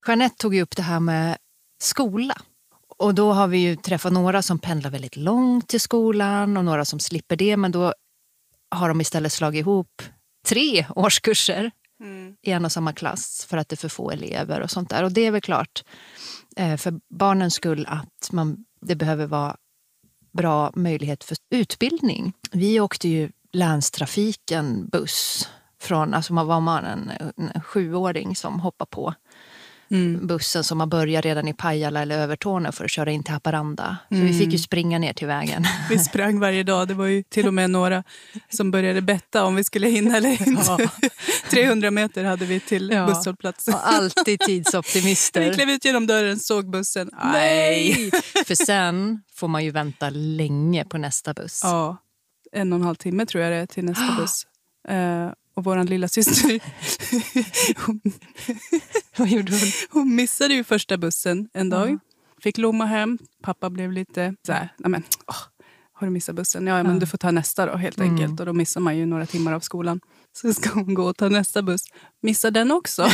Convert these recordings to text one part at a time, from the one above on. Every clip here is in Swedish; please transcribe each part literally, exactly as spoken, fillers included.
Jeanette tog ju upp det här med skola. Och då har vi ju träffat några som pendlar väldigt långt till skolan och några som slipper det. Men då har de istället slagit ihop tre årskurser mm. i en och samma klass för att det är för få elever och sånt där. Och det är väl klart eh, för barnens skull att man, det behöver vara bra möjlighet för utbildning. Vi åkte ju länstrafiken buss från, alltså man var man en, en sjuåring som hoppar på mm. bussen som har börjat redan i Pajala eller Övertorneå för att köra in till Haparanda. Så mm. vi fick ju springa ner till vägen. Vi sprang varje dag. Det var ju till och med några som började betta om vi skulle hinna eller inte. Ja. trehundra meter hade vi till ja. busshållplatsen. Och alltid tidsoptimister. Vi klev ut genom dörren, såg bussen. Nej! För sen får man ju vänta länge på nästa buss. Ja, en och en halv timme tror jag det är till nästa buss. Uh, Och våran lilla syster hon, vad gjorde hon? Hon missade ju första bussen en dag. Mm. Fick lomma hem. Pappa blev lite så här, nej men, åh, har du missat bussen? Ja, men mm. du får ta nästa då helt enkelt. Mm. Och då missar man ju några timmar av skolan. Så ska hon gå och ta nästa buss. Missar den också.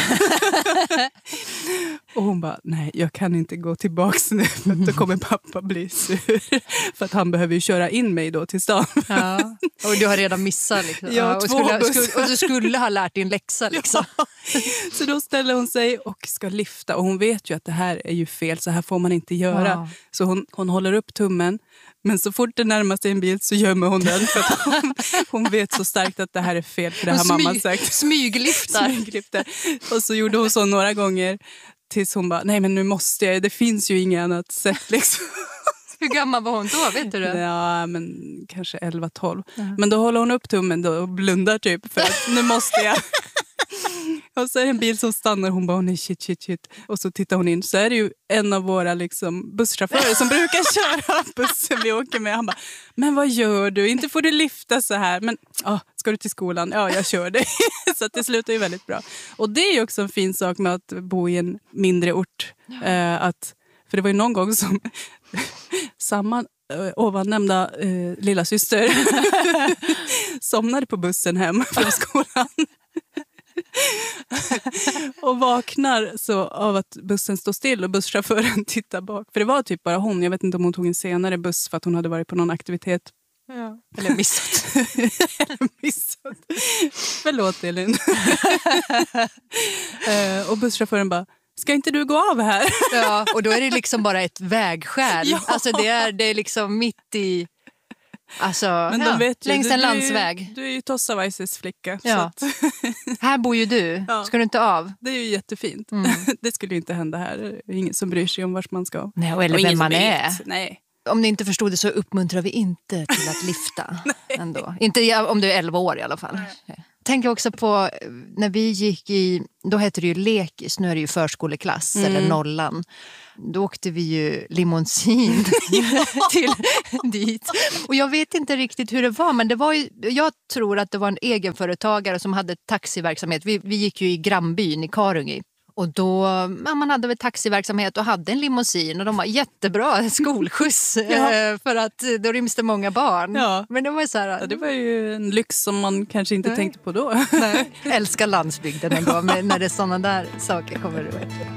Och hon bara, nej jag kan inte gå tillbaks nu. För då kommer pappa bli sur. För att han behöver ju köra in mig då till stan. Ja. Och du har redan missat liksom. Ja, och, två skulle, skulle, och du skulle ha lärt din läxa liksom. Ja. Så då ställer hon sig och ska lyfta. Och hon vet ju att det här är ju fel. Så här får man inte göra. Ja. Så hon, hon håller upp tummen. Men så fort det närmar sig en bil så gömmer hon den. För att hon, hon vet så starkt att det här är fel. För det har smyg, mamma sagt. Smyglyftar. Smyglyftar. Och så gjorde hon så några gånger. Tills hon bara, nej men nu måste jag. Det finns ju inget annat sätt liksom. Hur gammal var hon då, vet du det? Ja, men kanske elva tolv. Mm. Men då håller hon upp tummen då och blundar typ. För att nu måste jag. Och så är det en bil som stannar. Hon bara, nej shit, shit, shit. Och så tittar hon in. Så är det ju en av våra liksom, busschaufförer som brukar köra bussen vi åker med. Han bara, men vad gör du? Inte får du lyfta så här. Men ah, ska du till skolan? Ja, jag kör dig. Så att det slutar ju väldigt bra. Och det är ju också en fin sak med att bo i en mindre ort. Eh, att, för det var ju någon gång som samma eh, ovannämnda eh, lilla syster somnade på bussen hem från skolan. Och vaknar så av att bussen står still och busschauffören tittar bak. För det var typ bara hon. Jag vet inte om hon tog en senare buss för att hon hade varit på någon aktivitet. Ja. Eller missat. Eller missat. Förlåt Elin. uh, och busschauffören bara, ska inte du gå av här? Ja, och då är det liksom bara ett vägskäl. Ja. Alltså det är, det är liksom mitt i... Alltså, men de ja, vet ju, längs en du, landsväg. Du är ju Tossavaises flicka. Ja. Så att här bor ju du. Ja. Ska du inte av? Det är ju jättefint. Mm. Det skulle ju inte hända här. Det är ingen som bryr sig om vart man ska. Nej, eller vem man är. Nej. Om ni inte förstod det så uppmuntrar vi inte till att lyfta. Ändå. Inte om du är elva år i alla fall. Nej. Tänker också på när vi gick i, då heter det ju lekis, nu är det ju förskoleklass mm. eller nollan. Då åkte vi ju limousin till dit. Och jag vet inte riktigt hur det var, men det var ju, jag tror att det var en egenföretagare som hade taxiverksamhet. Vi, vi gick ju i grannbyn i Karungi. Och då, ja, man hade väl taxiverksamhet och hade en limousin och de var jättebra skolskjuts ja. För att då ryms det många barn. Ja. Men det var så här, ja, det var ju en lyx som man kanske inte nej. tänkte på då. Nej. Älskar landsbygden ändå, men när det är sådana där saker kommer det.